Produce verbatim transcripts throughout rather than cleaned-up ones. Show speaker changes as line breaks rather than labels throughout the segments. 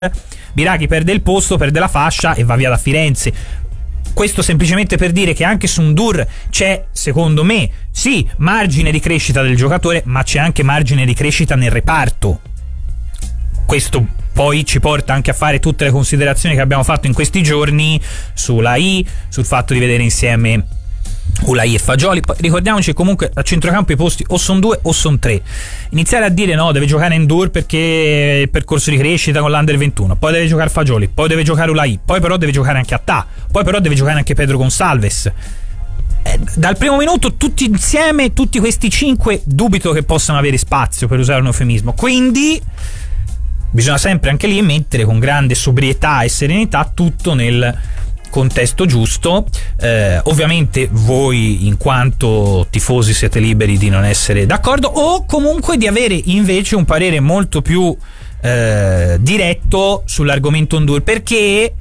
Biraghi perde il posto, perde la fascia e va via da Firenze. Questo semplicemente per dire che anche su N'Dour c'è, secondo me, sì, margine di crescita del giocatore, ma c'è anche margine di crescita nel reparto. Questo poi ci porta anche a fare tutte le considerazioni che abbiamo fatto in questi giorni sulla I, sul fatto di vedere insieme Ulai e Fagioli. Poi ricordiamoci che comunque a centrocampo i posti o sono due o sono tre. Iniziare a dire no, deve giocare N'Dour perché il percorso di crescita con l'Under ventuno, poi deve giocare Fagioli, poi deve giocare Ulai, poi però deve giocare anche Attà, poi però deve giocare anche Pedro Gonçalves. Eh, dal primo minuto tutti insieme, tutti questi cinque, dubito che possano avere spazio, per usare un eufemismo. Quindi bisogna sempre anche lì mettere con grande sobrietà e serenità tutto nel contesto giusto. Eh, ovviamente voi in quanto tifosi siete liberi di non essere d'accordo o comunque di avere invece un parere molto più eh, diretto sull'argomento N'Dour, perché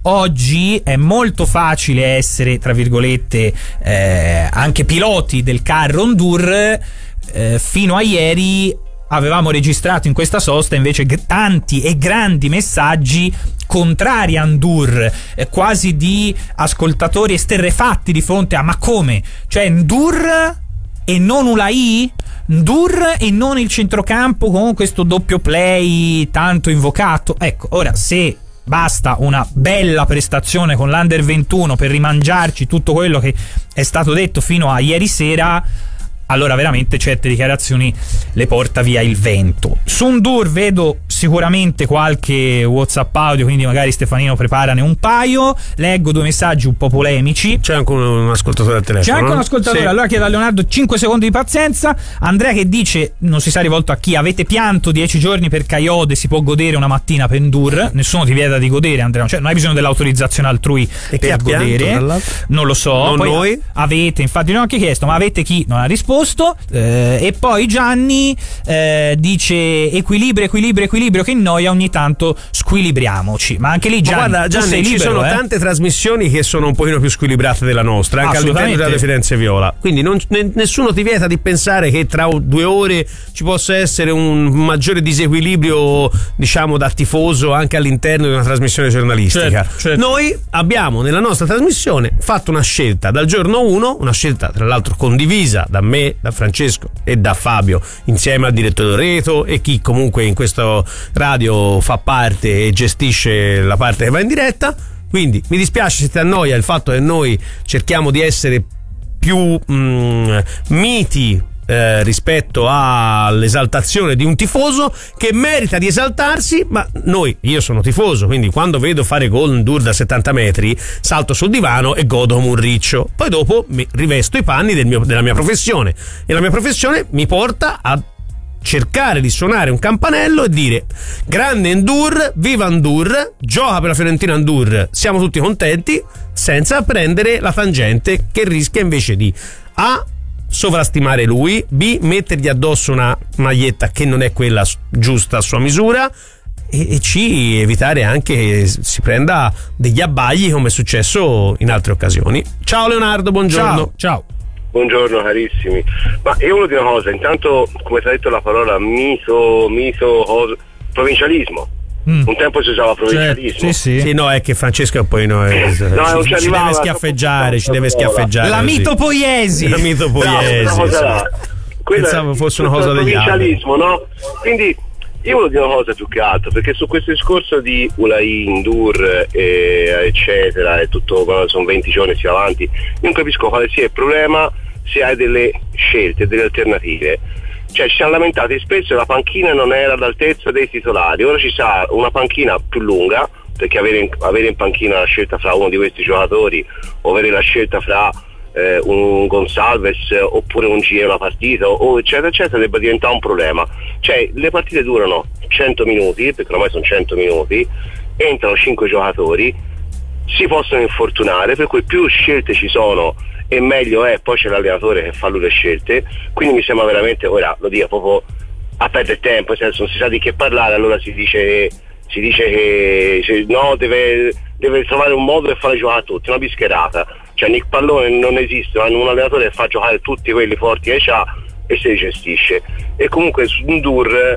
oggi è molto facile essere, tra virgolette, eh, anche piloti del carro N'Dour. Eh, fino a ieri avevamo registrato in questa sosta invece tanti e grandi messaggi contrari a N'Dour, eh, quasi di ascoltatori esterrefatti di fronte a ma come? Cioè N'Dour e non Ulai? N'Dour e non il centrocampo con questo doppio play tanto invocato? Ecco, ora se basta una bella prestazione con l'Under ventuno per rimangiarci tutto quello che è stato detto fino a ieri sera, allora veramente certe dichiarazioni le porta via il vento. Su N'Dour vedo sicuramente qualche WhatsApp audio, quindi magari Stefanino preparane un paio. Leggo due messaggi un po' polemici.
C'è anche un, un ascoltatore al telefono.
C'è anche
no?
un ascoltatore, sì. Allora chiedo a Leonardo cinque secondi di pazienza. Andrea che dice, non si sa rivolto a chi: avete pianto dieci giorni per Kayode, si può godere una mattina per N'Dour. Nessuno ti vieta di godere, Andrea, cioè non hai bisogno dell'autorizzazione altrui
e
per godere,
pianto,
non lo so.
non
poi
noi
avete, infatti non ho anche chiesto, ma avete chi non ha risposto. Eh, e poi Gianni eh, dice equilibrio, equilibrio, equilibrio, che noia, ogni tanto squilibriamoci. Ma anche lì Gianni,
ma guarda Gianni,
libero,
ci sono
eh?
tante trasmissioni che sono un pochino più squilibrate della nostra, anche all'interno della Firenze Viola, quindi non, ne, nessuno ti vieta di pensare che tra due ore ci possa essere un maggiore disequilibrio, diciamo, da tifoso anche all'interno di una trasmissione giornalistica.
Certo, certo.
Noi abbiamo nella nostra trasmissione fatto una scelta dal giorno uno, una scelta tra l'altro condivisa da me, da Francesco e da Fabio, insieme al direttore Reto e chi comunque in questo radio fa parte e gestisce la parte che va in diretta. Quindi mi dispiace se ti annoia il fatto che noi cerchiamo di essere più mm, miti Eh, rispetto all'esaltazione di un tifoso che merita di esaltarsi, ma noi, io sono tifoso, quindi quando vedo fare gol N'Dour da settanta metri salto sul divano e godo come un riccio. Poi dopo mi rivesto i panni del mio, della mia professione, e la mia professione mi porta a cercare di suonare un campanello e dire: grande N'Dour, viva N'Dour, gioca per la Fiorentina N'Dour, siamo tutti contenti, senza prendere la tangente che rischia invece di A sovrastimare lui, B mettergli addosso una maglietta che non è quella giusta a sua misura, e, e C evitare anche che si prenda degli abbagli come è successo in altre occasioni. Ciao Leonardo, buongiorno.
Ciao, ciao.
Buongiorno carissimi. Ma io volevo dire una cosa, intanto, come ti ha detto la parola miso, miso, cosa, provincialismo. Mm. Un tempo si usava provincialismo.
Certo, sì, sì.
Sì, no, è che Francesco poi no, è,
no, non ci,
ci deve schiaffeggiare, ci deve schiaffeggiare.
La mitopoiesi.
La mitopoiesi.
No, cosa
pensavo fosse una cosa degli altri.
Provincialismo, no? Quindi io volevo dire una cosa più che altro, perché su questo discorso di Ulai, N'Dour, eh, eccetera, e tutto, quando sono venti giorni si va avanti, io non capisco quale sia il problema se hai delle scelte, delle alternative. Cioè ci siamo lamentati spesso che la panchina non era all'altezza dei titolari, ora ci sarà una panchina più lunga, perché avere in, avere in panchina la scelta fra uno di questi giocatori o avere la scelta fra eh, un Gonçalves oppure un G E una partita o eccetera eccetera debba diventare un problema. Cioè le partite durano cento minuti, perché ormai sono cento minuti, entrano cinque giocatori, si possono infortunare, per cui più scelte ci sono e meglio è, poi c'è l'allenatore che fa lui le scelte, quindi mi sembra veramente, ora lo dico proprio a perdere tempo, nel senso non si sa di che parlare, allora si dice si dice che cioè, no, deve, deve trovare un modo per fare giocare a tutti, una bischerata. Cioè Nick Pallone non esiste, hanno un allenatore che fa giocare tutti quelli forti che c'ha e se li gestisce. E comunque su N'Dour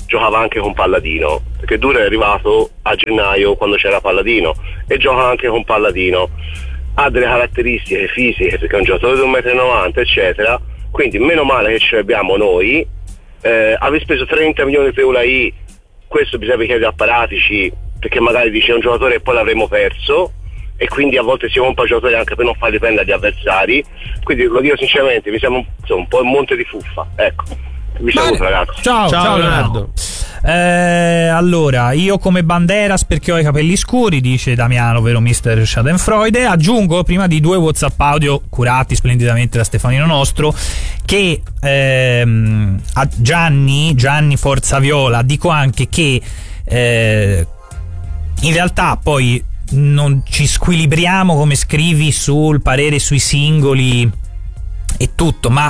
giocava anche con Palladino, perché Ndour è arrivato a gennaio quando c'era Palladino e gioca anche con Palladino, ha delle caratteristiche fisiche perché è un giocatore di un metro e novanta eccetera, quindi meno male che ce l'abbiamo noi. Eh, avevi speso trenta milioni per Ulai, questo bisogna chiedere a Paratici, perché magari dice un giocatore e poi l'avremo perso, e quindi a volte si compra giocatori anche per non farli prendere agli avversari, quindi lo dico sinceramente, mi sembra un, insomma, un po' il monte di fuffa, ecco. Vi saluto ragazzi.
Ciao, ciao, ciao Leonardo. Eh, allora, io come Banderas perché ho i capelli scuri, dice Damiano, vero mister Schadenfreude. Aggiungo, prima di due WhatsApp audio curati splendidamente da Stefanino Nostro, che ehm, a Gianni, Gianni Forza Viola, dico anche che eh, in realtà poi non ci squilibriamo come scrivi sul parere sui singoli e tutto, ma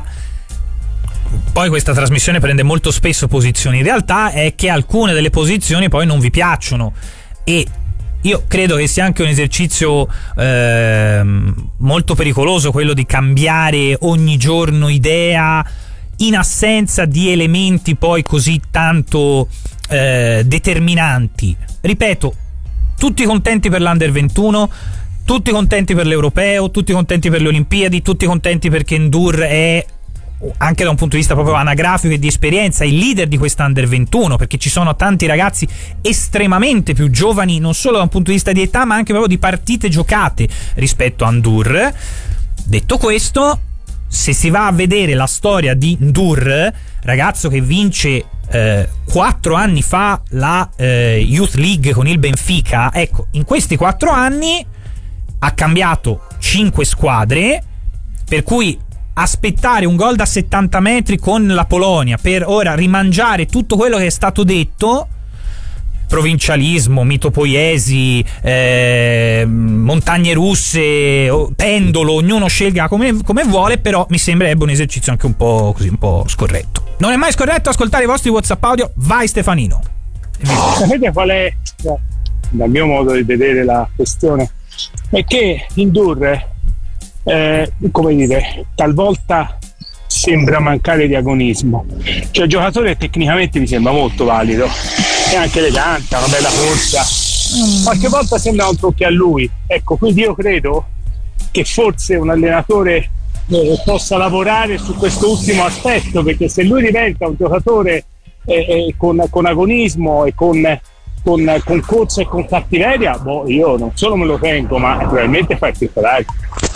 poi questa trasmissione prende molto spesso posizioni. In realtà è che alcune delle posizioni poi non vi piacciono, e io credo che sia anche un esercizio eh, molto pericoloso quello di cambiare ogni giorno idea in assenza di elementi poi così tanto eh, determinanti. Ripeto, tutti contenti per l'Under ventuno, tutti contenti per l'Europeo, tutti contenti per le Olimpiadi, tutti contenti perché Ndour è, anche da un punto di vista proprio anagrafico e di esperienza, il leader di questa Under ventuno, perché ci sono tanti ragazzi estremamente più giovani, non solo da un punto di vista di età ma anche proprio di partite giocate rispetto a Ndour. Detto questo, se si va a vedere la storia di Ndour, ragazzo che vince eh, quattro anni fa la eh, Youth League con il Benfica, ecco, in questi quattro anni ha cambiato cinque squadre, per cui aspettare un gol da settanta metri con la Polonia per ora rimangiare tutto quello che è stato detto, provincialismo, mitopoiesi, eh, montagne russe, pendolo, ognuno scelga come, come vuole, però mi sembrerebbe un esercizio anche un po' così, un po' scorretto. Non è mai scorretto ascoltare i vostri WhatsApp audio. Vai Stefanino.
Sapete qual è, dal mio modo di vedere, la questione? È che Ndour, eh, come dire, talvolta sembra mancare di agonismo. Cioè il giocatore tecnicamente mi sembra molto valido, e anche elegante, una bella corsa, qualche volta sembra un tocchi a lui, ecco, quindi io credo che forse un allenatore eh, possa lavorare su questo ultimo aspetto, perché se lui diventa un giocatore eh, eh, con, con agonismo e con, con, con corsa e con cattiveria, boh, io non solo me lo tengo, ma probabilmente fa il piccolario.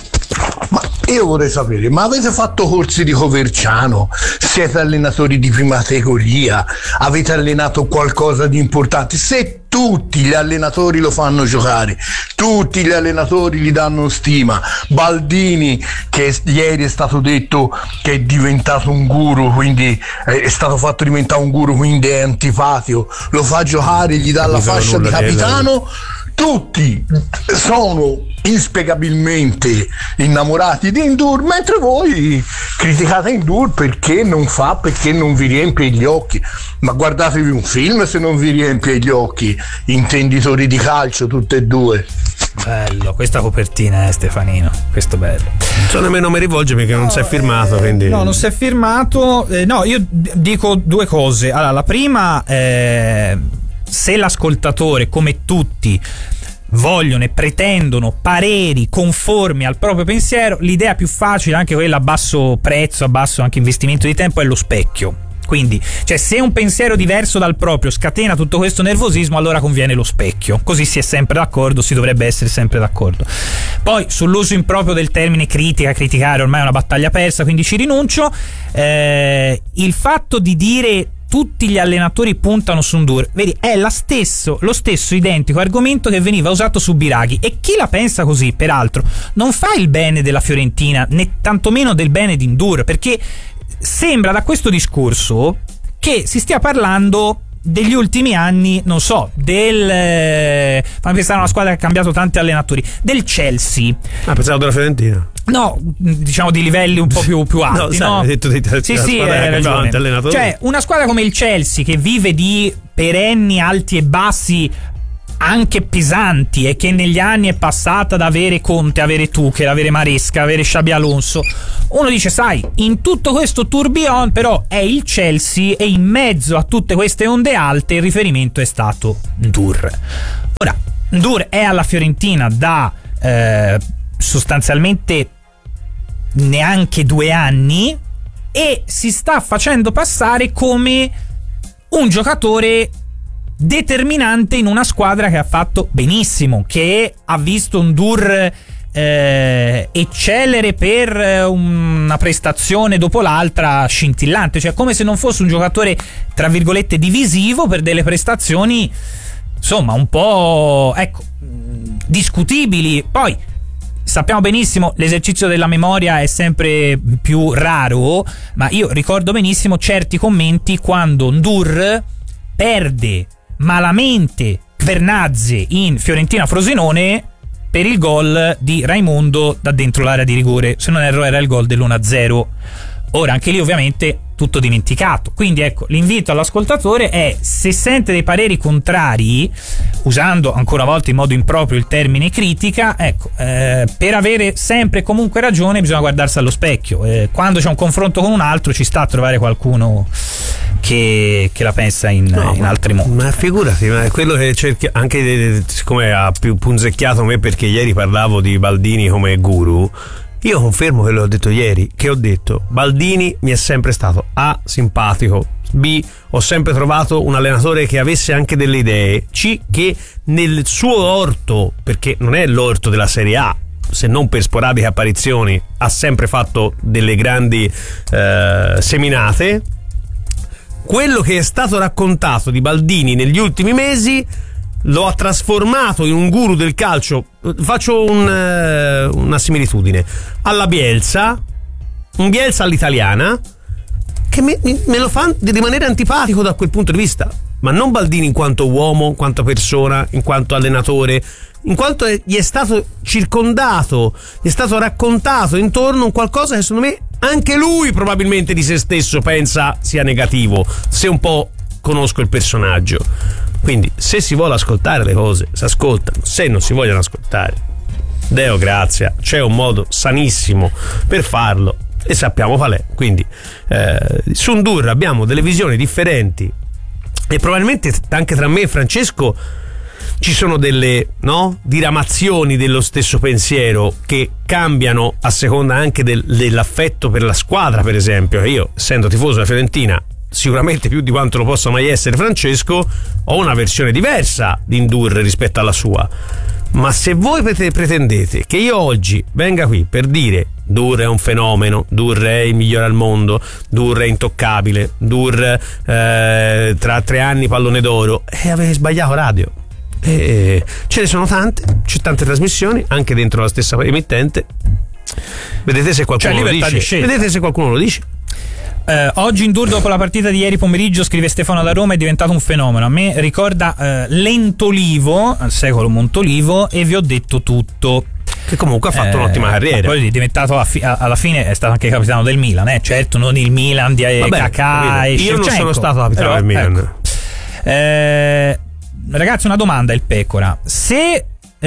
Ma io vorrei sapere, ma avete fatto corsi di Coverciano? Siete allenatori di prima categoria? Avete allenato qualcosa di importante? Se tutti gli allenatori lo fanno giocare, tutti gli allenatori gli danno stima, Baldini, che ieri è stato detto che è diventato un guru, quindi è stato fatto diventare un guru, quindi è antipatico, lo fa giocare, gli dà la fascia di capitano, tutti sono inspiegabilmente innamorati di Ndour, mentre voi criticate Ndour perché non fa, perché non vi riempie gli occhi. Ma guardatevi un film se non vi riempie gli occhi, intenditori di calcio tutte e due.
Bello, questa copertina eh Stefanino, questo bello.
Non so nemmeno mi rivolge perché no, non si è firmato,
eh,
quindi...
No, non si è firmato, eh, no, io d- dico due cose. Allora, la prima, eh, se l'ascoltatore, come tutti, vogliono e pretendono pareri conformi al proprio pensiero, l'idea più facile, anche quella a basso prezzo, a basso anche investimento di tempo, è lo specchio. Quindi, cioè, se un pensiero diverso dal proprio scatena tutto questo nervosismo, allora conviene lo specchio. Così si è sempre d'accordo, si dovrebbe essere sempre d'accordo. Poi, sull'uso improprio del termine critica, criticare ormai è una battaglia persa, quindi ci rinuncio. Eh, il fatto di dire tutti gli allenatori puntano su Ndour, vedi, è la stesso, lo stesso identico argomento che veniva usato su Biraghi, e chi la pensa così, peraltro, non fa il bene della Fiorentina, né tantomeno del bene di Ndour, perché sembra da questo discorso che si stia parlando degli ultimi anni, non so, del eh, fammi pensare a una squadra che ha cambiato tanti allenatori, del Chelsea.
Ah, pensavo della Fiorentina.
No, diciamo di livelli un po' più, più alti, no?
no? Sai, hai detto di te,
sì, sì, hai ragione. Cioè, una squadra come il Chelsea che vive di perenni alti e bassi anche pesanti e che negli anni è passata da avere Conte, avere Tuchel, avere Maresca, avere Xabi Alonso, uno dice sai, in tutto questo tourbillon però è il Chelsea e in mezzo a tutte queste onde alte il riferimento è stato Ndour. Ora, Ndour è alla Fiorentina da eh, sostanzialmente neanche due anni e si sta facendo passare come un giocatore determinante in una squadra che ha fatto benissimo, che ha visto Ndour eh, eccellere per una prestazione dopo l'altra scintillante, cioè come se non fosse un giocatore tra virgolette divisivo per delle prestazioni insomma un po' ecco discutibili. Poi sappiamo benissimo l'esercizio della memoria è sempre più raro, ma io ricordo benissimo certi commenti quando Ndour perde malamente Vernazze in Fiorentina-Frosinone per il gol di Raimondo da dentro l'area di rigore, se non erro era il gol dell'uno a zero. Ora anche lì ovviamente tutto dimenticato, quindi ecco l'invito all'ascoltatore è, se sente dei pareri contrari, usando ancora una volta in modo improprio il termine critica, ecco eh, per avere sempre e comunque ragione bisogna guardarsi allo specchio, eh, quando c'è un confronto con un altro ci sta a trovare qualcuno che, che la pensa in, no, in altri modi.
Ma figurati, ma è quello che cerchi, anche siccome ha più punzecchiato me perché ieri parlavo di Baldini come guru. Io confermo quello che ho detto ieri, che ho detto Baldini mi è sempre stato A, simpatico, B, ho sempre trovato un allenatore che avesse anche delle idee, C, che nel suo orto, perché non è l'orto della Serie A, se non per sporadiche apparizioni, ha sempre fatto delle grandi eh, seminate. Quello che è stato raccontato di Baldini negli ultimi mesi lo ha trasformato in un guru del calcio. Faccio un, uh, una similitudine alla Bielsa, un Bielsa all'italiana che me, me lo fa rimanere antipatico da quel punto di vista, ma non Baldini in quanto uomo, in quanto persona, in quanto allenatore, in quanto gli è stato circondato, gli è stato raccontato intorno un qualcosa che secondo me anche lui probabilmente di se stesso pensa sia negativo, se un po' conosco il personaggio. Quindi se si vuole ascoltare le cose si ascoltano, se non si vogliono ascoltare, Deo grazia, c'è un modo sanissimo per farlo e sappiamo qual è. Quindi eh, su Ndour abbiamo delle visioni differenti e probabilmente anche tra me e Francesco ci sono delle no, diramazioni dello stesso pensiero che cambiano a seconda anche del, dell'affetto per la squadra. Per esempio, io essendo tifoso della Fiorentina, sicuramente più di quanto lo possa mai essere Francesco, ho una versione diversa di Ndour rispetto alla sua. Ma se voi pretendete che io oggi venga qui per dire Ndour è un fenomeno, Ndour è il migliore al mondo, Ndour è intoccabile, Ndour eh, tra tre anni pallone d'oro, e eh, avete sbagliato radio. E ce ne sono tante, c'è tante trasmissioni anche dentro la stessa emittente. Vedete se qualcuno
cioè,
lo dice. Vedete se qualcuno lo dice.
Uh, oggi Ndour dopo la partita di ieri pomeriggio, scrive Stefano da Roma, è diventato un fenomeno. A me ricorda uh, Lentolivo, al secolo Montolivo, e vi ho detto tutto.
Che comunque ha fatto eh, un'ottima carriera.
Poi è diventato a fi- a- alla fine è stato anche capitano del Milan, eh? Certo non il Milan di Kaká e
io
Shevchenko,
non sono stato capitano
però,
del Milan.
Ecco. Eh, ragazzi, una domanda, il Pecora: se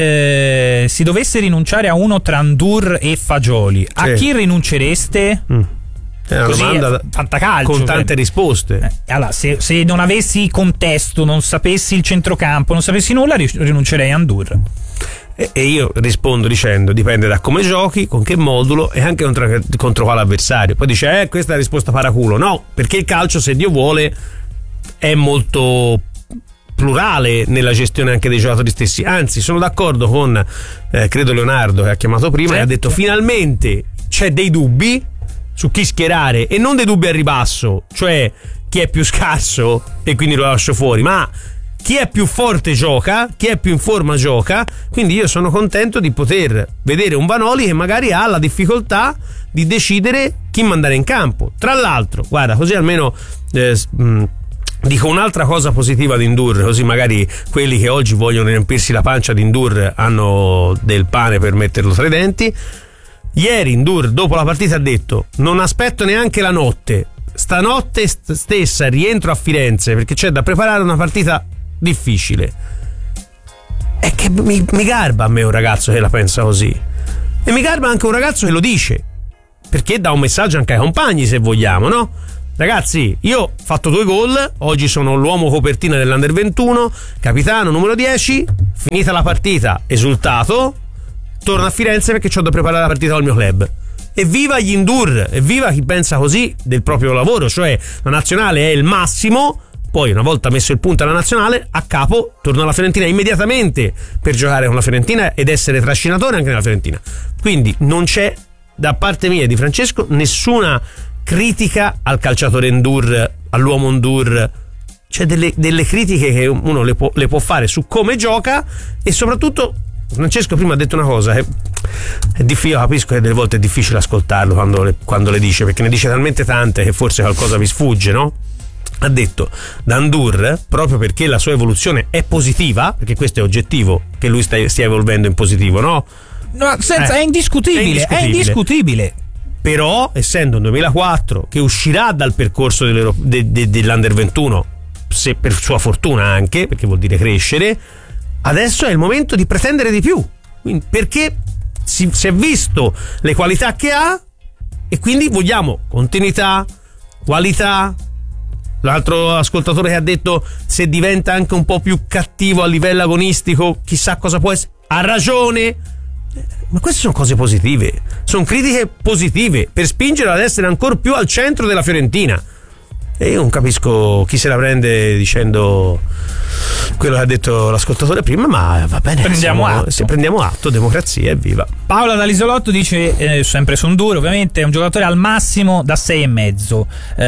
eh, si dovesse rinunciare a uno tra Ndour e Fagioli, a sì. chi rinuncereste? Mm.
È una
Così,
domanda
fantacalcio,
con tante cioè. risposte.
Eh, allora, se, se non avessi contesto, non sapessi il centrocampo, non sapessi nulla, rinuncerei a Ndour.
E, e io rispondo dicendo: dipende da come giochi, con che modulo e anche contro, contro quale avversario. Poi dice: eh, questa è la risposta paraculo. No, perché il calcio, se Dio vuole, è molto plurale nella gestione anche dei giocatori stessi. Anzi, sono d'accordo con eh, credo Leonardo che ha chiamato prima, sì. e ha detto: finalmente c'è dei dubbi su chi schierare, e non dei dubbi al ribasso, cioè chi è più scarso e quindi lo lascio fuori, ma chi è più forte gioca, chi è più in forma gioca. Quindi io sono contento di poter vedere un Vanoli che magari ha la difficoltà di decidere chi mandare in campo. Tra l'altro, guarda, così almeno eh, mh, dico un'altra cosa positiva di Ndour, così magari quelli che oggi vogliono riempirsi la pancia di Ndour hanno del pane per metterlo tra i denti. Ieri Ndour dopo la partita ha detto: non aspetto neanche la notte, stanotte st- stessa rientro a Firenze perché c'è da preparare una partita difficile. che mi, mi garba a me un ragazzo che la pensa così, e mi garba anche un ragazzo che lo dice, perché dà un messaggio anche ai compagni, se vogliamo, no? Ragazzi, io ho fatto due gol, oggi sono l'uomo copertina dell'Under ventuno, capitano numero dieci, finita la partita, esultato, torno a Firenze perché ho da preparare la partita col mio club. Evviva gli Indur, evviva chi pensa così del proprio lavoro, cioè la nazionale è il massimo, poi una volta messo il punto alla nazionale, a capo torno alla Fiorentina immediatamente per giocare con la Fiorentina ed essere trascinatore anche nella Fiorentina. Quindi non c'è da parte mia e di Francesco nessuna critica al calciatore Ndur, all'uomo Ndur. C'è delle, delle critiche che uno le può, le può fare su come gioca, e soprattutto Francesco prima ha detto una cosa che è difficile, capisco che delle volte è difficile ascoltarlo quando le, quando le dice, perché ne dice talmente tante che forse qualcosa vi sfugge, no? Ha detto da Ndur, proprio perché la sua evoluzione è positiva, perché questo è oggettivo che lui stia, stia evolvendo in positivo, no?
No, senza, eh, è indiscutibile, è indiscutibile. È indiscutibile.
Però, essendo un duemilaquattro che uscirà dal percorso de, de, dell'Under ventuno, se per sua fortuna anche, perché vuol dire crescere, adesso è il momento di pretendere di più. Quindi, perché si, si è visto le qualità che ha, e quindi vogliamo continuità, qualità. L'altro ascoltatore che ha detto se diventa anche un po' più cattivo a livello agonistico, chissà cosa può essere. Ha ragione. Ma queste sono cose positive, sono critiche positive per spingere ad essere ancora più al centro della Fiorentina. E io non capisco chi se la prende dicendo quello che ha detto l'ascoltatore prima, ma va bene,
prendiamo
siamo,
atto.
se prendiamo atto, democrazia, evviva.
Paola dall'Isolotto dice, eh, sempre su Ndur ovviamente, è un giocatore al massimo da sei e mezzo,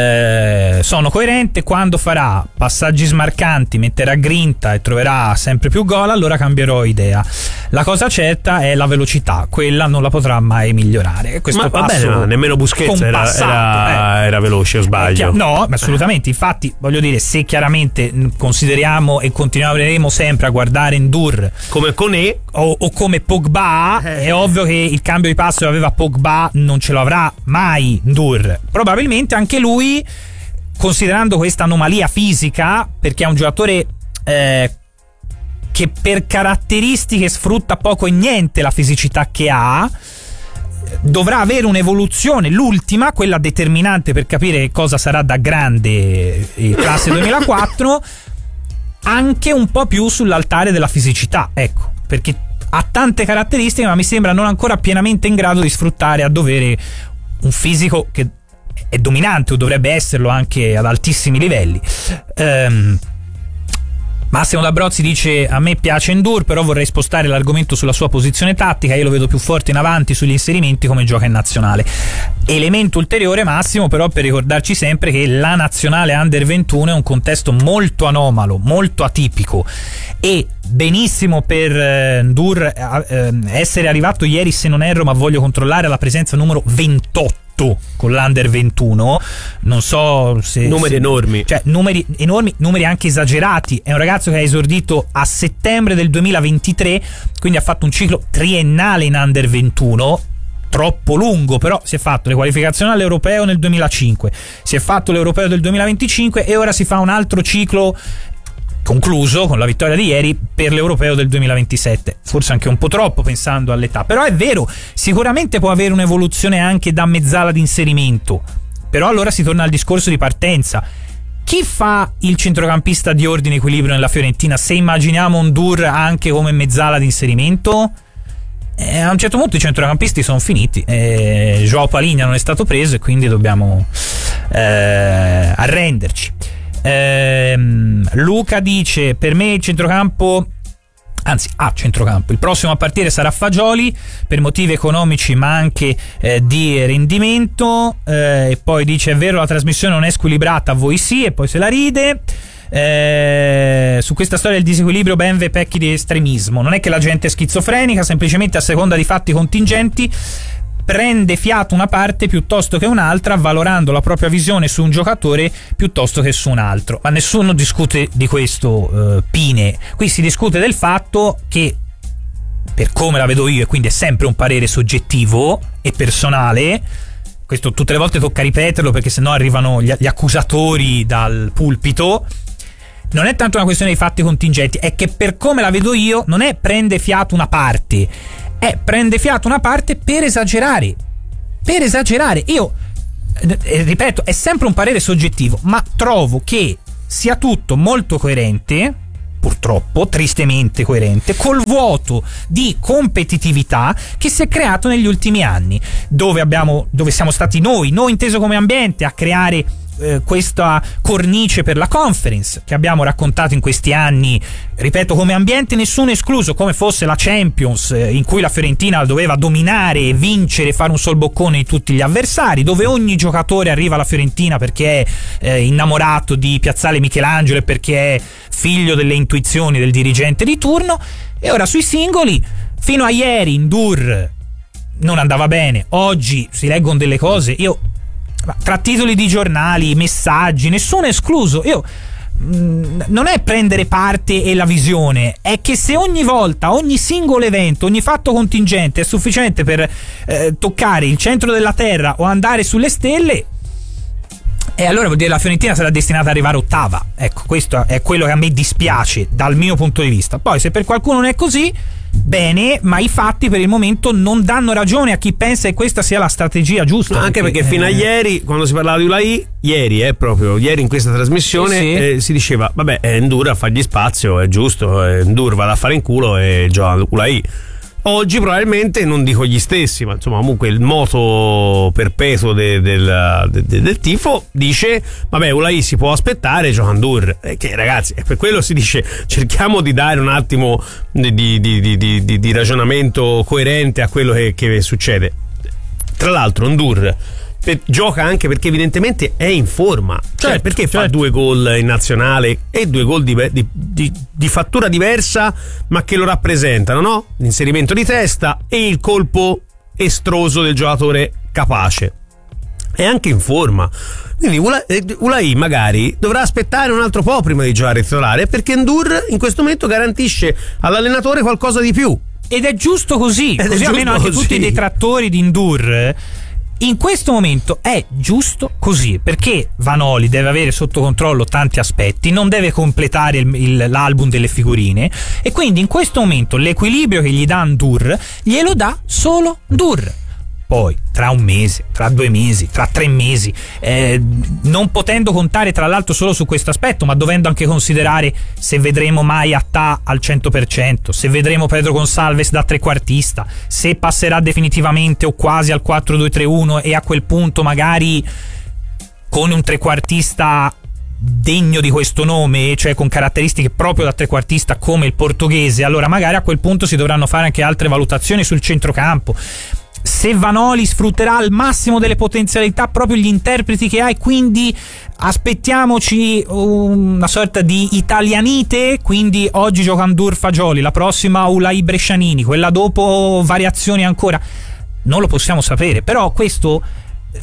eh, sono coerente, quando farà passaggi smarcanti, metterà grinta e troverà sempre più gol, allora cambierò idea. La cosa certa è la velocità, quella non la potrà mai migliorare. Questo
ma va
passo
bene, ma nemmeno Busquets era, era, eh. era veloce, o sbaglio?
No, assolutamente, infatti voglio dire, se chiaramente consideriamo e continueremo sempre a guardare Ndur
come Koné
o, o come Pogba, eh. è ovvio che il cambio di passo che aveva Pogba non ce lo avrà mai Ndur. Probabilmente anche lui, considerando questa anomalia fisica, perché è un giocatore eh, che per caratteristiche sfrutta poco e niente la fisicità che ha, dovrà avere un'evoluzione, l'ultima, quella determinante per capire che cosa sarà da grande il classe duemilaquattro, anche un po' più sull'altare della fisicità, ecco, perché ha tante caratteristiche ma mi sembra non ancora pienamente in grado di sfruttare a dovere un fisico che è dominante o dovrebbe esserlo anche ad altissimi livelli. ehm Massimo D'Abrozzi dice: a me piace Ndur, però vorrei spostare l'argomento sulla sua posizione tattica, io lo vedo più forte in avanti sugli inserimenti come gioca in nazionale. Elemento ulteriore, Massimo, però, per ricordarci sempre che la nazionale Under ventuno è un contesto molto anomalo, molto atipico, e benissimo per eh, Ndur eh, essere arrivato ieri, se non erro, ma voglio controllare, alla presenza numero ventotto con l'Under ventuno, non so se
numeri
se,
enormi,
cioè numeri enormi, numeri anche esagerati. È un ragazzo che ha esordito a settembre del duemilaventitré, quindi ha fatto un ciclo triennale in Under ventuno, troppo lungo, però si è fatto le qualificazioni all'Europeo nel duemilacinque, si è fatto l'Europeo del duemilaventicinque e ora si fa un altro ciclo concluso con la vittoria di ieri per l'Europeo del duemilaventisette, forse anche un po' troppo pensando all'età, però è vero, sicuramente può avere un'evoluzione anche da mezzala di inserimento, però allora si torna al discorso di partenza. Chi fa il centrocampista di ordine e equilibrio nella Fiorentina, se immaginiamo Ndur anche come mezzala di inserimento? Eh, a un certo punto i centrocampisti sono finiti, eh, Joao Paligna non è stato preso e quindi dobbiamo eh, arrenderci. Eh, Luca dice: per me il centrocampo, anzi a centrocampo, il prossimo a partire sarà Fagioli per motivi economici ma anche eh, di rendimento. Eh, e poi dice: è vero, la trasmissione non è squilibrata, a voi sì, e poi se la ride. Eh, su questa storia del disequilibrio ben ve pecchi di estremismo, non è che la gente è schizofrenica, semplicemente a seconda di fatti contingenti prende fiato una parte piuttosto che un'altra, valorando la propria visione su un giocatore piuttosto che su un altro. Ma nessuno discute di questo, eh, Pine. Qui si discute del fatto che, per come la vedo io, e quindi è sempre un parere soggettivo e personale, questo tutte le volte tocca ripeterlo perché sennò arrivano gli, gli accusatori dal pulpito, non è tanto una questione di fatti contingenti, è che per come la vedo io non è prende fiato una parte, è prende fiato una parte per esagerare, per esagerare. Io eh, ripeto, è sempre un parere soggettivo, ma trovo che sia tutto molto coerente, purtroppo, tristemente coerente, col vuoto di competitività che si è creato negli ultimi anni, dove abbiamo, dove siamo stati noi, noi inteso come ambiente, a creare eh, questa cornice per la conference che abbiamo raccontato in questi anni, ripeto, come ambiente nessuno escluso, come fosse la Champions, eh, in cui la Fiorentina doveva dominare, vincere, fare un sol boccone di tutti gli avversari, dove ogni giocatore arriva alla Fiorentina perché è eh, innamorato di Piazzale Michelangelo e perché è figlio delle intuizioni del dirigente di turno. E ora sui singoli, fino a ieri Ndour non andava bene, oggi si leggono delle cose, io tra titoli di giornali, messaggi, nessuno è escluso. Io mh, non è prendere parte e la visione, è che se ogni volta, ogni singolo evento, ogni fatto contingente è sufficiente per eh, toccare il centro della terra o andare sulle stelle, e allora vuol dire che la Fiorentina sarà destinata ad arrivare ottava. Ecco, questo è quello che a me dispiace dal mio punto di vista. Poi se per qualcuno non è così, bene, ma i fatti per il momento non danno ragione a chi pensa che questa sia la strategia giusta.
Anche perché, perché fino a ieri, quando si parlava di Ulai, ieri, eh, proprio ieri in questa trasmissione, sì, sì. Eh, si diceva, vabbè, è Ndour a fargli spazio, è giusto, eh, Ndour va a fare in culo e gioca Ulai. Oggi probabilmente non dico gli stessi, ma insomma comunque il moto perpetuo de, del, de, de, del tifo dice vabbè, Ulai si può aspettare, gioca Ndour, eh, che ragazzi, per quello si dice cerchiamo di dare un attimo di, di, di, di, di, di ragionamento coerente a quello che, che succede. Tra l'altro Ndour Per, gioca anche perché evidentemente è in forma, cioè certo, perché certo. fa due gol in nazionale e due gol di, di, di, di fattura diversa ma che lo rappresentano, no? L'inserimento di testa e il colpo estroso del giocatore capace. È anche in forma, quindi Ulai magari dovrà aspettare un altro po' prima di giocare titolare, perché Ndour in questo momento garantisce all'allenatore qualcosa di più,
ed è giusto così, Ed così almeno anche così. Tutti i detrattori di Ndour in questo momento è giusto così, perché Vanoli deve avere sotto controllo tanti aspetti, non deve completare il, il, l'album delle figurine, e quindi in questo momento l'equilibrio che gli dà Ndour glielo dà solo Ndour. Poi tra un mese, tra due mesi, tra tre mesi, eh, non potendo contare tra l'altro solo su questo aspetto, ma dovendo anche considerare se vedremo mai Attà al cento per cento, se vedremo Pedro Gonçalves da trequartista, se passerà definitivamente o quasi al quattro due tre uno, e a quel punto magari con un trequartista degno di questo nome, cioè con caratteristiche proprio da trequartista come il portoghese, allora magari a quel punto si dovranno fare anche altre valutazioni sul centrocampo. Se Vanoli sfrutterà al massimo delle potenzialità proprio gli interpreti che ha, e quindi aspettiamoci una sorta di italianite, quindi oggi gioca Ndour Fagioli, la prossima Ulai Brescianini, quella dopo variazioni ancora, non lo possiamo sapere, però questo eh,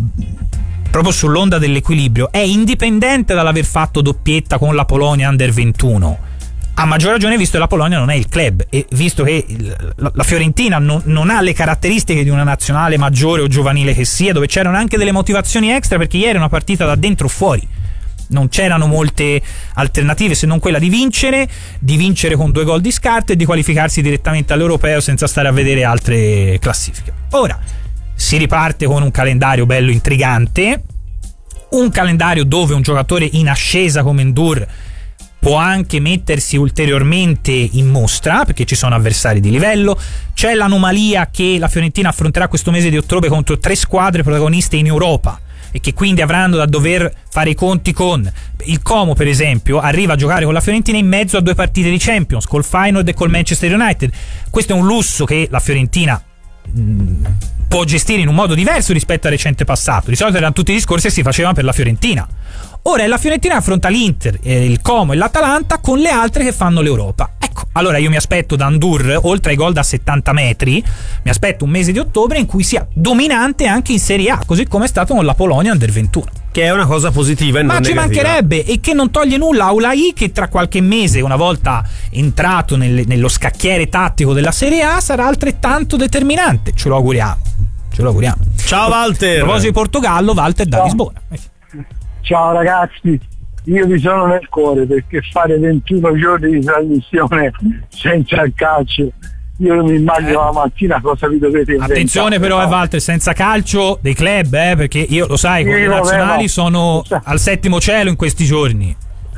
proprio sull'onda dell'equilibrio è indipendente dall'aver fatto doppietta con la Polonia Under ventuno. A maggior ragione visto che la Polonia non è il club, e visto che la Fiorentina non, non ha le caratteristiche di una nazionale maggiore o giovanile che sia, dove c'erano anche delle motivazioni extra, perché ieri è una partita da dentro o fuori, non c'erano molte alternative se non quella di vincere, di vincere con due gol di scarto e di qualificarsi direttamente all'Europeo senza stare a vedere altre classifiche. Ora si riparte con un calendario bello intrigante, un calendario dove un giocatore in ascesa come Ndour può anche mettersi ulteriormente in mostra, perché ci sono avversari di livello. C'è l'anomalia che la Fiorentina affronterà questo mese di ottobre contro tre squadre protagoniste in Europa, e che quindi avranno da dover fare i conti con il Como, per esempio, arriva a giocare con la Fiorentina in mezzo a due partite di Champions, col Feyenoord e col Manchester United. Questo è un lusso che la Fiorentina mh, può gestire in un modo diverso rispetto al recente passato. Di solito erano tutti discorsi che si facevano per la Fiorentina. Ora la Fiorentina affronta l'Inter, eh, il Como e l'Atalanta con le altre che fanno l'Europa. Ecco, allora io mi aspetto da Ndour, oltre ai gol da settanta metri, mi aspetto un mese di ottobre in cui sia dominante anche in Serie A, così come è stato con la Polonia Under ventuno.
Che è una cosa positiva e non
Ma
negativa.
ci mancherebbe, e che non toglie nulla a Ulai, che tra qualche mese, una volta entrato nel, nello scacchiere tattico della Serie A, sarà altrettanto determinante. Ce lo auguriamo. Ce lo auguriamo.
Ciao Walter.
A proposito di Portogallo, Walter da Lisbona.
Ciao ragazzi.
io vi sono nel cuore, perché fare ventuno giorni di trasmissione senza il calcio, io mi immagino eh. la mattina cosa vi dovete inventare.
Attenzione però, eh, Walter, senza calcio dei club, eh, perché io lo sai,
sì,
i nazionali
no.
sono al settimo cielo in questi giorni.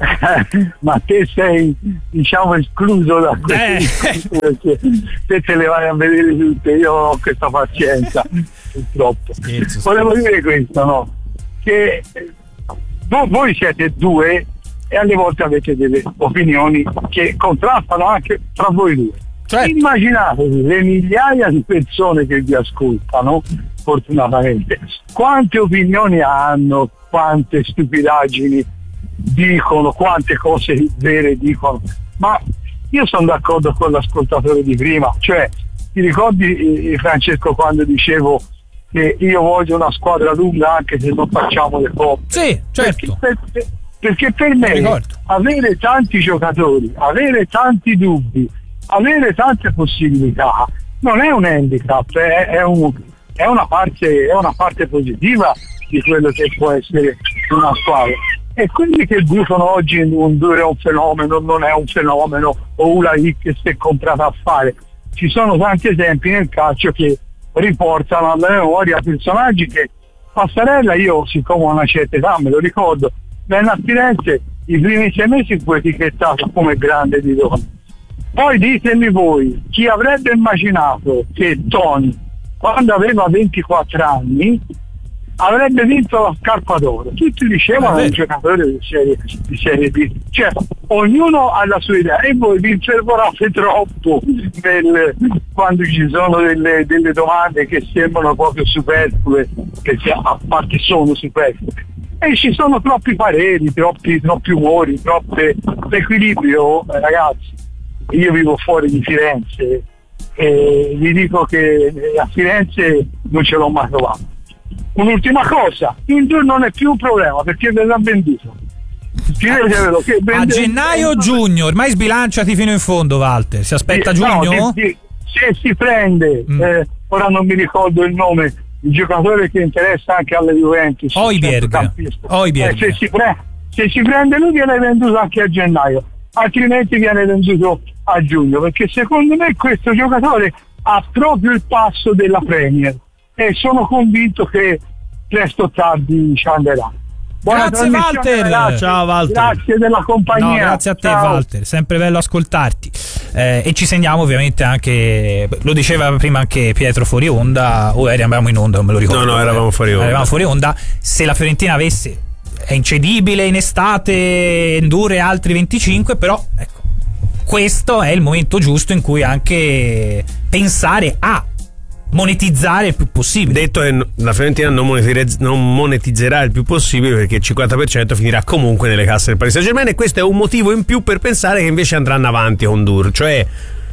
Ma te sei, diciamo, escluso da questo, eh. perché te te le vai a vedere tutte, io non ho questa pazienza purtroppo. Scherzo, volevo dire questo, no? Che voi siete due e alle volte avete delle opinioni che contrastano anche tra voi due. Certo. Immaginatevi le migliaia di persone che vi ascoltano, fortunatamente, quante opinioni hanno, quante stupidaggini dicono, quante cose vere dicono. Ma io sono d'accordo con l'ascoltatore di prima, cioè ti ricordi, Francesco, quando dicevo che io voglio una squadra lunga anche se non facciamo le coppe?
Sì, certo.
Perché per, perché per me avere tanti giocatori, avere tanti dubbi, avere tante possibilità non è un handicap, è, è, un, è, una parte, è una parte positiva di quello che può essere una squadra. E quelli che dicono oggi un Dur è un fenomeno, non è un fenomeno, o Ulai che si è comprato a fare, ci sono tanti esempi nel calcio che riportano alla memoria personaggi che Passarella, io siccome ho una certa età me lo ricordo, venne a Firenze, i primi sei mesi fu etichettato come grande di donna. Poi ditemi voi, chi avrebbe immaginato che Toni, quando aveva ventiquattro anni, avrebbe vinto la scarpa d'oro? Tutti dicevano è un giocatore di serie, di serie B, cioè ognuno ha la sua idea e voi vi infervorate troppo nel, quando ci sono delle, delle domande che sembrano proprio superflue, che a parte sono superflue, e ci sono troppi pareri, troppi, troppi umori, troppe equilibrio. Eh, ragazzi, io vivo fuori di Firenze e vi dico che a Firenze non ce l'ho mai trovato. Un'ultima cosa, il Dur non è più un problema perché verrà venduto. Che vende...
A gennaio o giugno? Ormai sbilanciati fino in fondo, Walter. Si aspetta
sì,
giugno?
No, se, se si prende, mm. eh, ora non mi ricordo il nome, il giocatore che interessa anche alle Juventus,
Højbjerg.
Eh, se, si pre- se si prende lui viene venduto anche a gennaio, altrimenti viene venduto a giugno, perché secondo me questo giocatore ha proprio il passo della Premier e sono convinto che presto o tardi ci andrà. Buona
grazie Walter,
grazie.
Ciao Walter,
grazie della compagnia.
No, grazie a te. Ciao. Walter, sempre bello ascoltarti, eh, e ci segniamo ovviamente anche, lo diceva prima anche Pietro fuori onda, o eravamo in onda, non me lo ricordo.
No, no, eravamo fuori onda.
Eravamo fuori onda. Se la Fiorentina avesse, è incedibile in estate, Ndour e altri venticinque, però ecco, questo è il momento giusto in cui anche pensare a monetizzare il più possibile.
Detto che la Fiorentina non, monetizz- non monetizzerà il più possibile perché il cinquanta per cento finirà comunque nelle casse del Paris Saint-Germain, e questo è un motivo in più per pensare che invece andranno avanti con Ndour. Cioè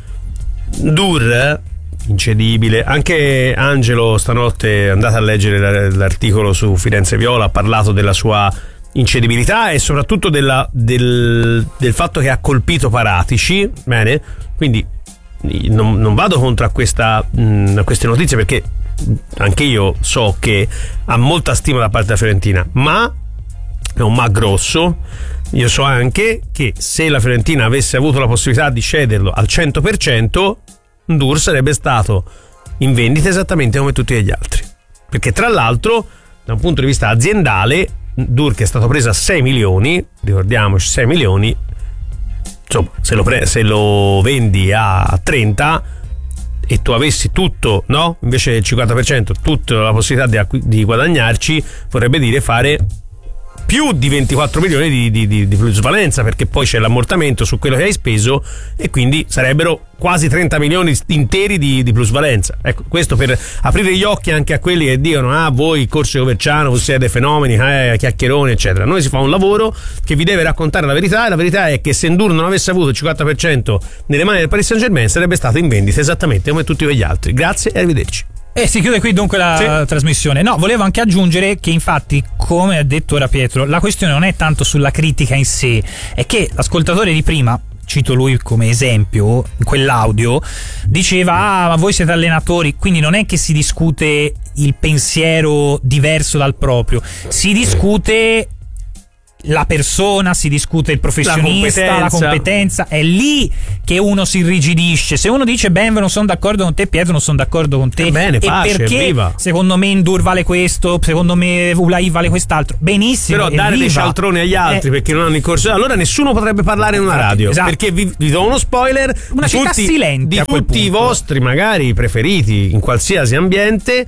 Ndour incedibile, anche Angelo stanotte è andato a leggere l'articolo su Firenze Viola, ha parlato della sua incedibilità e soprattutto della, del, del fatto che ha colpito Paratici. Bene, quindi Non, non vado contro a, questa, mh, a queste notizie, perché anche io so che ha molta stima da parte della Fiorentina, ma è un ma grosso. Io so anche che se la Fiorentina avesse avuto la possibilità di cederlo al cento per cento, Ndour sarebbe stato in vendita esattamente come tutti gli altri, perché tra l'altro da un punto di vista aziendale Ndour, che è stato preso a sei milioni, ricordiamoci sei milioni, insomma, se lo, pre- se lo vendi a trenta e tu avessi tutto, no? Invece del cinquanta per cento, tutta la possibilità di, acqu- di guadagnarci, vorrebbe dire fare più di ventiquattro milioni di, di, di, di plusvalenza, perché poi c'è l'ammortamento su quello che hai speso e quindi sarebbero quasi trenta milioni interi di, di plusvalenza. Ecco, questo per aprire gli occhi anche a quelli che dicono: ah, voi Corso Coverciano siete fenomeni, eh, chiacchieroni eccetera. Noi si fa un lavoro che vi deve raccontare la verità, e la verità è che se Ndour non avesse avuto il cinquanta per cento nelle mani del Paris Saint-Germain sarebbe stato in vendita esattamente come tutti quegli altri. Grazie e arrivederci.
E si chiude qui dunque la sì. trasmissione. No, volevo anche aggiungere che infatti, come ha detto ora Pietro, la questione non è tanto sulla critica in sé, è che l'ascoltatore di prima, cito lui come esempio, in quell'audio diceva: ah, ma voi siete allenatori, quindi non è che si discute il pensiero diverso dal proprio, si discute la persona, si discute il professionista, la competenza. la competenza, è lì che uno si irrigidisce. Se uno dice Benve non sono d'accordo con te, Pietro non sono d'accordo con te,
bene,
e
pace,
perché
viva.
Secondo me N'Dour vale questo, secondo me Ulai vale quest'altro, benissimo,
però dare
viva.
dei cialtroni agli altri eh. perché non hanno in corso, allora nessuno potrebbe parlare in una radio, esatto. Perché vi, vi do uno spoiler,
una
di
città
tutti,
silente
di
a quel
tutti
punto.
i vostri magari preferiti in qualsiasi ambiente,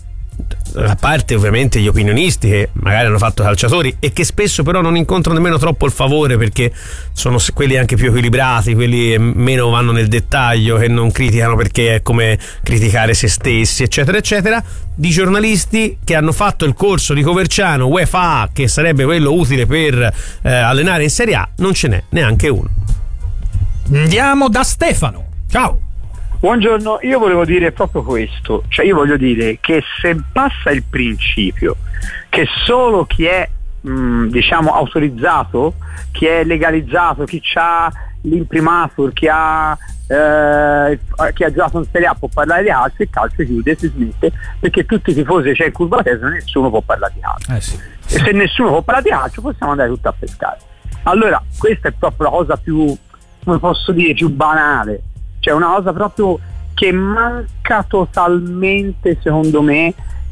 a parte ovviamente gli opinionisti che magari hanno fatto calciatori e che spesso però non incontrano nemmeno troppo il favore, perché sono quelli anche più equilibrati, quelli meno vanno nel dettaglio, che non criticano perché è come criticare se stessi, eccetera eccetera, di giornalisti che hanno fatto il corso di Coverciano UEFA A, che sarebbe quello utile per eh, allenare in Serie A, non ce n'è neanche uno.
Andiamo da Stefano, ciao.
Buongiorno, io volevo dire proprio questo, cioè io voglio dire che se passa il principio che solo chi è mh, diciamo autorizzato, chi è legalizzato, chi ha l'imprimatur, chi ha eh, chi ha giocato in Serie A può parlare di calcio, il calcio chiude, si smette, perché tutti i tifosi c'è in curva testa, nessuno può parlare di calcio.
Eh sì.
E se nessuno può parlare di calcio possiamo andare tutti a pescare. Allora questa è proprio la cosa più, come posso dire, più banale. C'è una cosa proprio che manca totalmente, secondo me,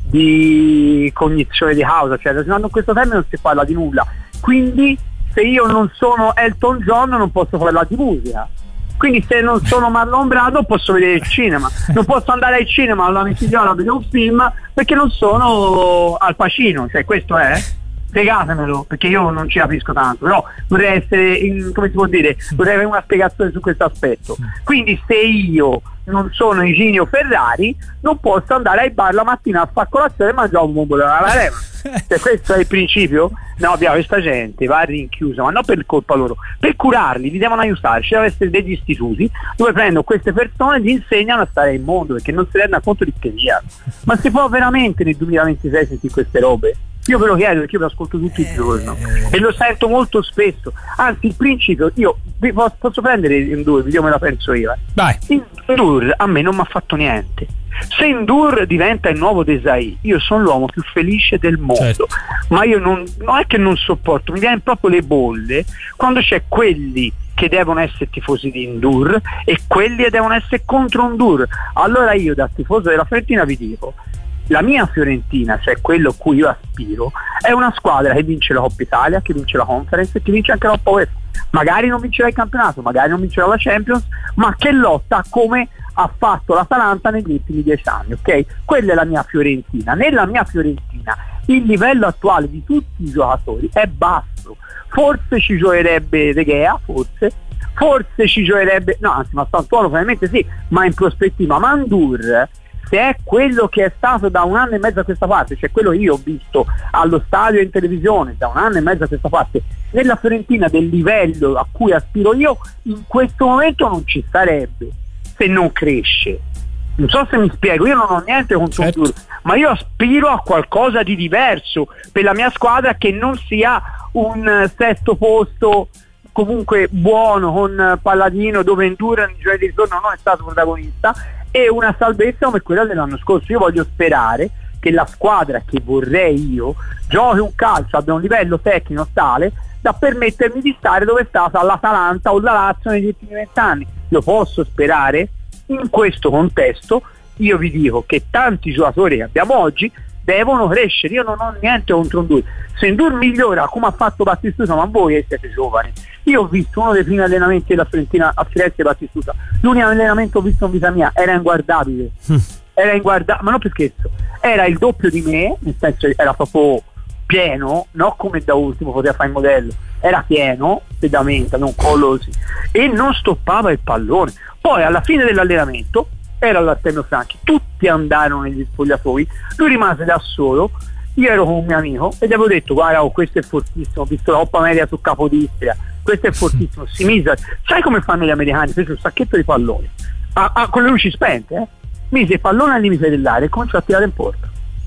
di cognizione di causa, cioè in questo termine non si parla di nulla, quindi se io non sono Elton John non posso parlare di musica, quindi se non sono Marlon Brando posso vedere il cinema, non posso andare al cinema alla mezzogiorno a vedere un film perché non sono Al Pacino, cioè questo è, spiegatemelo perché io non ci capisco tanto, però vorrei essere in, come si può dire, vorrei avere una spiegazione su questo aspetto. Quindi se io non sono Iginio Ferrari non posso andare ai bar la mattina a fare colazione e mangiare un bombo della Rema. Se questo è il principio, no, abbiamo questa gente va rinchiusa, ma non per colpa loro, per curarli, li devono aiutare, ci devono essere degli istituti dove prendono queste persone e gli insegnano a stare in mondo, perché non si rendono conto di che sia. Ma si può veramente nel duemilaventisei sentire queste robe? Io ve lo chiedo perché io lo ascolto tutto il giorno e lo sento molto spesso. Anzi, il principio, io vi posso, posso prendere N'Dour, vediamo me la penso io.
Vai.
N'Dour a me non mi ha fatto niente. Se N'Dour diventa il nuovo Desailly, io sono l'uomo più felice del mondo. Certo. Ma io non, non è che non sopporto, mi viene proprio le bolle quando c'è quelli che devono essere tifosi di N'Dour e quelli che devono essere contro N'Dour. Allora io da tifoso della Fiorentina vi dico, la mia Fiorentina, cioè quello a cui io aspiro, è una squadra che vince la Coppa Italia, che vince la Conference e che vince anche la Coppa UEFA. Magari non vincerà il campionato, magari non vincerà la Champions, ma che lotta come ha fatto l'Atalanta negli ultimi dieci anni, ok? Quella è la mia Fiorentina. Nella mia Fiorentina il livello attuale di tutti i giocatori è basso. Forse ci giocherebbe De Gea, forse, forse ci giocherebbe, no, anzi, ma Sassuolo probabilmente sì, ma in prospettiva. Ma N'Dour, se è quello che è stato da un anno e mezzo a questa parte, cioè quello che io ho visto allo stadio e in televisione da un anno e mezzo a questa parte, nella Fiorentina del livello a cui aspiro io, in questo momento non ci sarebbe, se non cresce. Non so se mi spiego, io non ho niente contro certo. N'Dour, ma io aspiro a qualcosa di diverso per la mia squadra, che non sia un sesto posto comunque buono con Palladino, dove N'Dour nel giorno di ritorno non è stato protagonista, e una salvezza come quella dell'anno scorso. Io voglio sperare che la squadra che vorrei io giochi un calcio, abbia un livello tecnico tale da permettermi di stare dove è stata l'Atalanta o la Lazio negli ultimi vent'anni. Lo posso sperare? In questo contesto io vi dico che tanti giocatori che abbiamo oggi devono crescere. Io non ho niente contro N'Dour. Se N'Dour migliora come ha fatto Battistuta, ma voi siete giovani, io ho visto uno dei primi allenamenti della Fiorentina a Firenze, Battistuta, l'unico allenamento ho visto in vita mia, era inguardabile era inguardabile, ma non per scherzo, era il doppio di me, nel senso era proprio pieno, non come da ultimo poteva fare il modello, era pieno pedamenta, non collosi, e non stoppava il pallone. Poi alla fine dell'allenamento era all'Artemio Franchi, tutti andarono negli spogliatoi, lui rimase da solo. Io ero con un mio amico e gli avevo detto: guarda, oh, questo è fortissimo, ho visto la Coppa Media su Capodistria, questo è fortissimo, si mise, sai come fanno gli americani, fece un sacchetto di palloni ah, ah, con le luci spente, eh? mise il pallone al limite dell'area e cominciò a tirare in porta.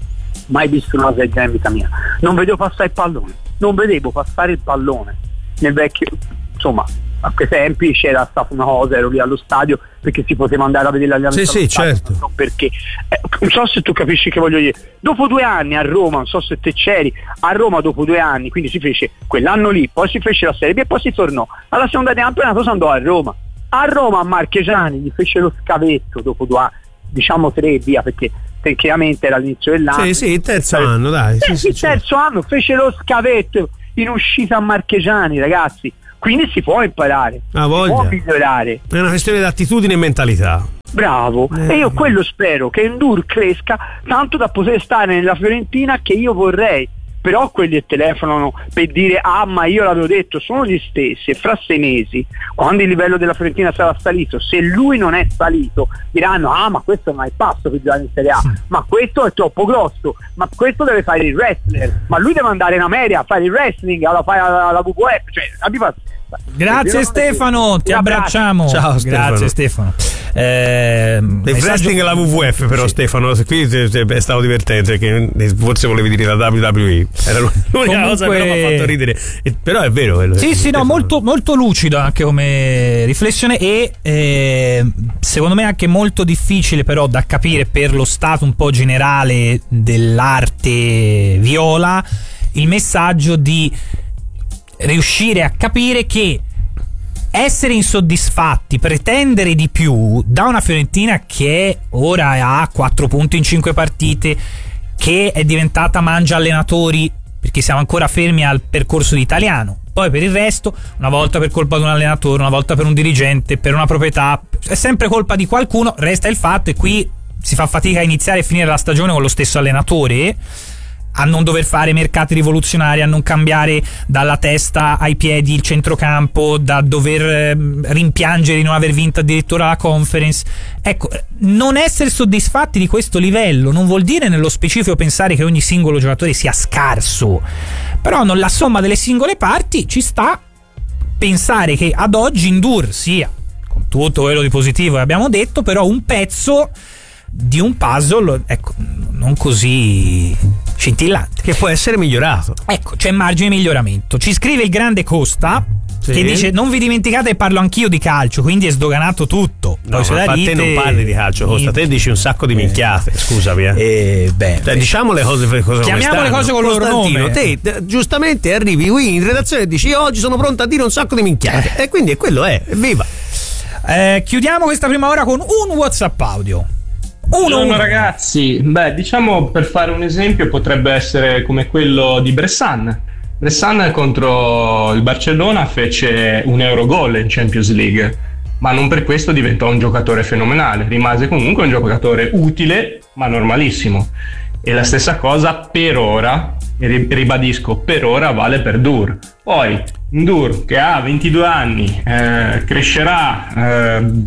Mai visto una cosa del genere in vita mia, non vedevo passare il pallone, non vedevo passare il pallone nel vecchio insomma a quei tempi c'era stata una cosa, ero lì allo stadio perché si poteva andare a vedere l'allenamento.
Sì, sì,
stadio,
certo.
non so perché. Eh, non so se tu capisci che voglio dire. Dopo due anni a Roma, non so se te c'eri, a Roma dopo due anni, quindi si fece quell'anno lì, poi si fece la Serie B e poi si tornò. Alla seconda di campionato si andò a Roma. A Roma a Marchegiani gli fece lo scavetto dopo due anni, diciamo tre via, perché tecnicamente era l'inizio dell'anno.
Sì, sì, il terzo anno, dai.
Sì,
sì,
il
sì,
terzo
certo.
anno fece lo scavetto in uscita a Marchegiani, ragazzi. Quindi si può imparare,
Ah,
si
voglia.
può migliorare.
È una questione di attitudine e mentalità.
Bravo,
Eh.
e io quello spero, che Ndour cresca tanto da poter stare nella Fiorentina che io vorrei. Però quelli che telefonano per dire ah ma io l'avevo detto sono gli stessi, e fra sei mesi quando il livello della Fiorentina sarà salito, se lui non è salito diranno ah ma questo non è il passo per giocare in Serie A, ma questo è troppo grosso, ma questo deve fare il wrestler, ma lui deve andare in America a fare il wrestling, alla, alla, alla W W F, cioè abbi pazienza.
Grazie Stefano, ti abbracciamo.
Ciao Stefano.
Grazie Stefano. Eh,
Il
messaggio-
wrestling e la W W F però,
Sì.
Stefano, qui è stato divertente perché forse volevi dire la W W E, era l'unica
Comunque-
cosa che mi ha fatto ridere. E- però è vero quello.
Sì, sì, no,
Stefano.
molto, molto lucido anche come riflessione e eh, secondo me anche molto difficile però da capire per lo stato un po' generale dell'arte viola il messaggio di riuscire a capire che essere insoddisfatti, pretendere di più da una Fiorentina che ora ha quattro punti in cinque partite, che è diventata mangia allenatori perché siamo ancora fermi al percorso di Italiano, poi per il resto una volta per colpa di un allenatore, una volta per un dirigente, per una proprietà, è sempre colpa di qualcuno, resta il fatto, e qui si fa fatica a iniziare e finire la stagione con lo stesso allenatore, a non dover fare mercati rivoluzionari, a non cambiare dalla testa ai piedi il centrocampo, da dover eh, rimpiangere di non aver vinto addirittura la Conference. Ecco, non essere soddisfatti di questo livello non vuol dire nello specifico pensare che ogni singolo giocatore sia scarso, però non la somma delle singole parti ci sta pensare che ad oggi Ndour sia, con tutto quello di positivo che abbiamo detto, però un pezzo di un puzzle, ecco, non così scintillante,
che può essere migliorato.
Ecco, c'è margine di miglioramento. Ci scrive il grande Costa,
sì,
che dice non vi dimenticate che parlo anch'io di calcio, quindi è sdoganato tutto.
No,
Poi
ma
da
te non parli di calcio, Costa, te dici un sacco di minchiate, scusami. Eh.
Eh, beh,
Cioè, diciamo le cose, le cose
chiamiamo le cose con il loro nome.
Te eh, giustamente arrivi qui in redazione e dici io oggi sono pronto a dire un sacco di minchiate, eh. e quindi è quello è, evviva.
Eh, chiudiamo questa prima ora con un WhatsApp audio. Uno,
Buongiorno
uno.
ragazzi, beh diciamo per fare un esempio potrebbe essere come quello di Bressan. Bressan contro il Barcellona fece un Eurogol in Champions League, ma non per questo diventò un giocatore fenomenale, rimase comunque un giocatore utile ma normalissimo. E la stessa cosa per ora, e ribadisco per ora, vale per Ndour. Poi Ndour che ha ventidue anni, eh, crescerà, eh,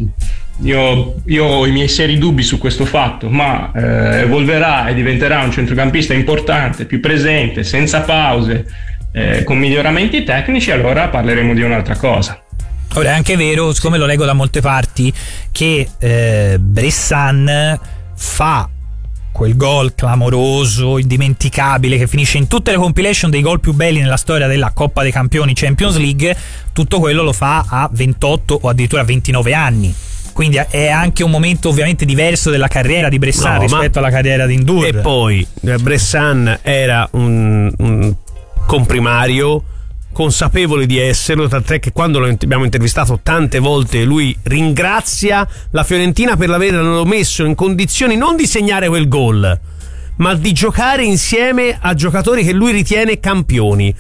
Io, io ho i miei seri dubbi su questo fatto, ma eh, evolverà e diventerà un centrocampista importante, più presente, senza pause, eh, con miglioramenti tecnici, allora parleremo di un'altra cosa.
Ora è anche vero, siccome lo leggo da molte parti, che eh, Bressan fa quel gol clamoroso, indimenticabile, che finisce in tutte le compilation dei gol più belli nella storia della Coppa dei Campioni Champions League. Tutto quello lo fa a ventotto o addirittura ventinove anni. Quindi è anche un momento ovviamente diverso della carriera di Bressan
No,
rispetto alla carriera di Ndour.
E poi Bressan era un, un comprimario, consapevole di esserlo, tant'è che quando lo abbiamo intervistato tante volte lui ringrazia la Fiorentina per averlo messo in condizioni non di segnare quel gol, ma di giocare insieme a giocatori che lui ritiene campioni.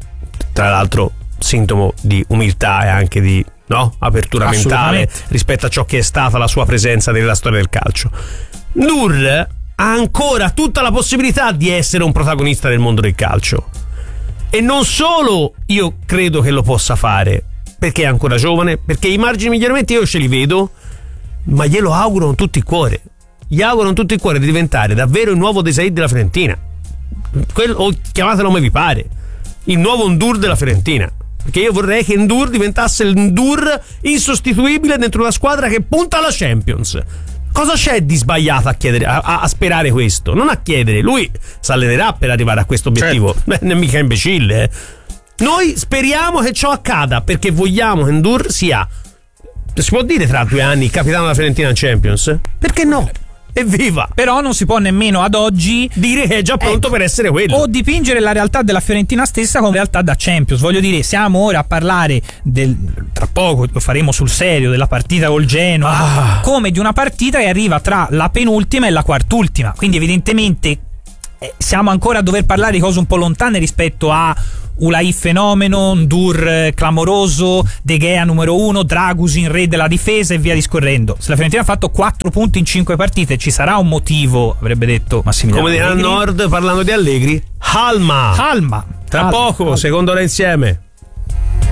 Tra l'altro sintomo di umiltà e anche di no? apertura mentale rispetto a ciò che è stata la sua presenza nella storia del calcio. Ndour ha ancora tutta la possibilità di essere un protagonista del mondo del calcio, e non solo io credo che lo possa fare perché è ancora giovane, perché i margini di miglioramento io ce li vedo, ma glielo auguro con tutto il cuore, gli auguro con tutto il cuore di diventare davvero il nuovo Desailly della Fiorentina, quello, o chiamatelo come vi pare, il nuovo Ndour della Fiorentina, perché io vorrei che Ndour diventasse il Ndour insostituibile dentro una squadra che punta alla Champions. Cosa c'è di sbagliato a chiedere, a, a sperare questo? Non a chiedere, lui si allenerà per arrivare a questo obiettivo. Certo. Non è mica imbecille, eh. Noi speriamo che ciò accada, perché vogliamo che Ndour sia, si può dire tra due anni, capitano della Fiorentina in Champions? Perché no? Evviva!
Però non si può nemmeno ad oggi
dire che è già pronto, ecco, per essere quello,
o dipingere la realtà della Fiorentina stessa come realtà da Champions. Voglio dire, siamo ora a parlare del, tra poco lo faremo sul serio, della partita col Genoa, ah. come di una partita che arriva tra la penultima e la quartultima, quindi evidentemente eh, siamo ancora a dover parlare di cose un po' lontane rispetto a Ulai fenomeno, Ndour clamoroso, De Gea numero uno, Dragusin re della difesa e via discorrendo. Se la Fiorentina ha fatto quattro punti in cinque partite, ci sarà un motivo, avrebbe detto Massimiliano
come dirà
Allegri.
Nord parlando di Allegri, Halma
Halma
tra
Halma.
poco, secondo ora insieme.